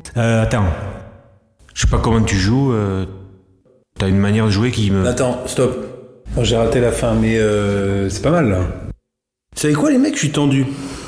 Attends. Je sais pas comment tu joues. T'as une manière de jouer qui me... Attends, stop. Bon, j'ai raté la fin, mais c'est pas mal là. Vous savez quoi les mecs, je suis tendu.